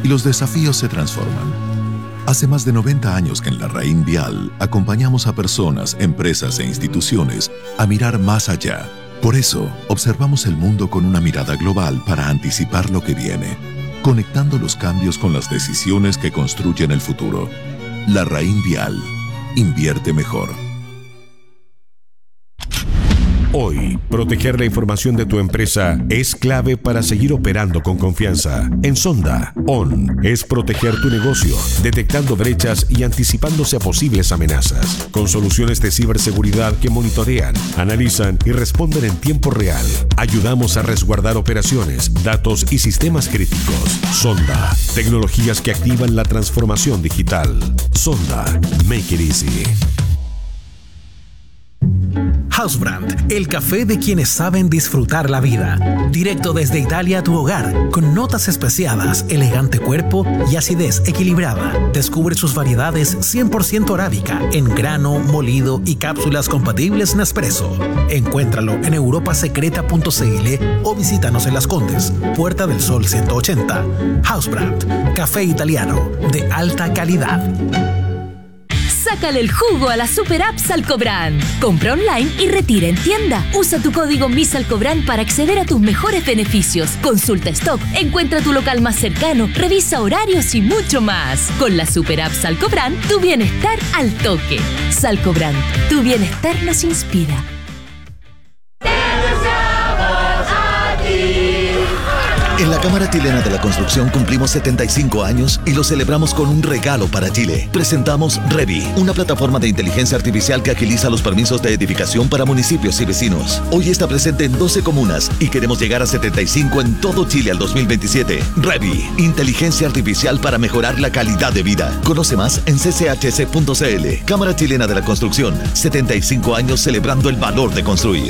y los desafíos se transforman. Hace más de 90 años que en Larraín Vial acompañamos a personas, empresas e instituciones a mirar más allá. Por eso, observamos el mundo con una mirada global para anticipar lo que viene, conectando los cambios con las decisiones que construyen el futuro. Larraín Vial. Invierte mejor. Hoy, proteger la información de tu empresa es clave para seguir operando con confianza. En Sonda, ON es proteger tu negocio, detectando brechas y anticipándose a posibles amenazas, con soluciones de ciberseguridad que monitorean, analizan y responden en tiempo real. Ayudamos a resguardar operaciones, datos y sistemas críticos. Sonda, tecnologías que activan la transformación digital. Sonda, make it easy. Housebrand, el café de quienes saben disfrutar la vida. Directo desde Italia a tu hogar, con notas especiadas, elegante cuerpo y acidez equilibrada. Descubre sus variedades 100% arábica, en grano, molido y cápsulas compatibles Nespresso. Encuéntralo en europasecreta.cl o visítanos en Las Condes, Puerta del Sol 180. Housebrand, café italiano de alta calidad. Sácale el jugo a la super app Salcobrand. Compra online y retira en tienda. Usa tu código MISALCOBRAND para acceder a tus mejores beneficios. Consulta stock, encuentra tu local más cercano, revisa horarios y mucho más. Con la super app Salcobrand, tu bienestar al toque. Salcobrand, tu bienestar nos inspira. En la Cámara Chilena de la Construcción cumplimos 75 años y lo celebramos con un regalo para Chile. Presentamos Revi, una plataforma de inteligencia artificial que agiliza los permisos de edificación para municipios y vecinos. Hoy está presente en 12 comunas y queremos llegar a 75 en todo Chile al 2027. Revi, inteligencia artificial para mejorar la calidad de vida. Conoce más en cchc.cl. Cámara Chilena de la Construcción, 75 años celebrando el valor de construir.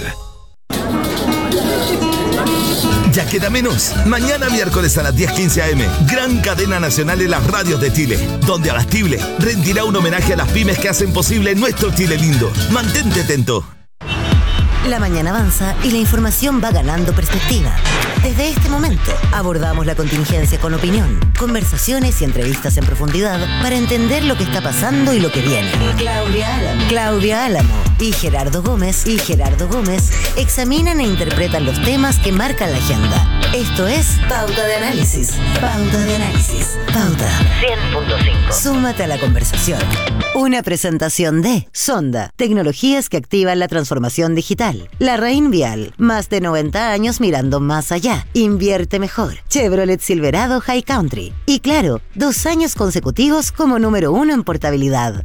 Ya queda menos. Mañana miércoles a las 10:15 a.m. Gran cadena nacional en las radios de Chile, donde Abastible rendirá un homenaje a las pymes que hacen posible nuestro Chile lindo. Mantente atento. La mañana avanza y la información va ganando perspectiva. Desde este momento abordamos la contingencia con opinión, conversaciones y entrevistas en profundidad para entender lo que está pasando y lo que viene. Claudia Álamo y Gerardo Gómez examinan e interpretan los temas que marcan la agenda. Esto es Pauta de Análisis. Pauta 100.5. Súmate a la conversación. Una presentación de Sonda, tecnologías que activan la transformación digital. Larraín Vial, más de 90 años mirando más allá. Invierte mejor. Chevrolet Silverado High Country. Y claro, 2 años consecutivos como número 1 en portabilidad.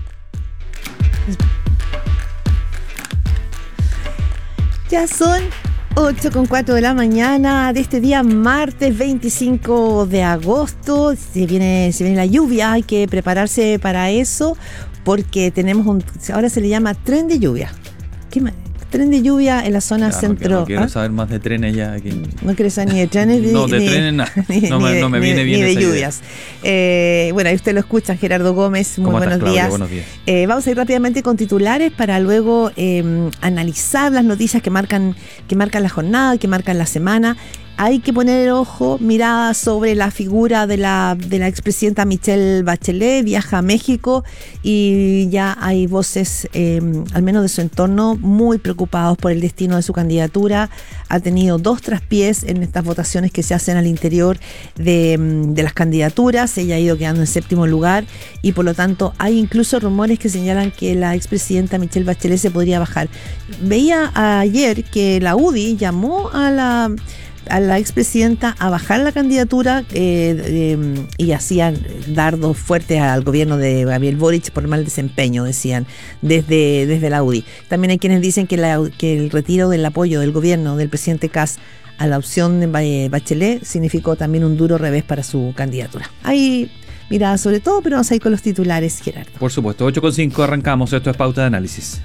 Ya son 8:04 de la mañana de este día martes 25 de agosto. Se viene la lluvia, hay que prepararse para eso porque tenemos ahora se le llama tren de lluvia. Tren de lluvia en la zona centro. No quiero saber más de trenes ya aquí. No quieres saber ni de trenes no, de trenes nada. No me viene bien ni de esa lluvias. Bueno, ahí usted lo escucha, Gerardo Gómez. Muy buenos días. Buenos días. Vamos a ir rápidamente con titulares para luego analizar las noticias que marcan la jornada, que marcan la semana. Hay que poner ojo, mirada sobre la figura de la expresidenta Michelle Bachelet. Viaja a México y ya hay voces, al menos de su entorno, muy preocupados por el destino de su candidatura. Ha tenido 2 traspiés en estas votaciones que se hacen al interior de las candidaturas. Ella ha ido quedando en 7º lugar y por lo tanto hay incluso rumores que señalan que la expresidenta Michelle Bachelet se podría bajar. Veía ayer que la UDI llamó a la expresidenta a bajar la candidatura y hacían dardos fuertes al gobierno de Gabriel Boric por mal desempeño, decían desde la UDI. También hay quienes dicen que el retiro del apoyo del gobierno del presidente Kast a la opción de Bachelet significó también un duro revés para su candidatura. Hay mirada sobre todo, pero vamos a ir con los titulares, Gerardo. Por supuesto, 8:05 arrancamos. Esto es Pauta de Análisis.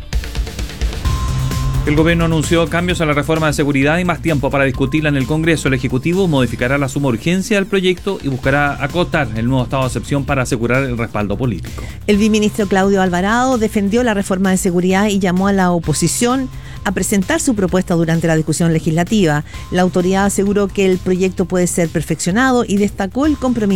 El gobierno anunció cambios a la reforma de seguridad y más tiempo para discutirla en el Congreso. El Ejecutivo modificará la suma urgencia del proyecto y buscará acotar el nuevo estado de excepción para asegurar el respaldo político. El viceministro Claudio Alvarado defendió la reforma de seguridad y llamó a la oposición a presentar su propuesta durante la discusión legislativa. La autoridad aseguró que el proyecto puede ser perfeccionado y destacó el compromiso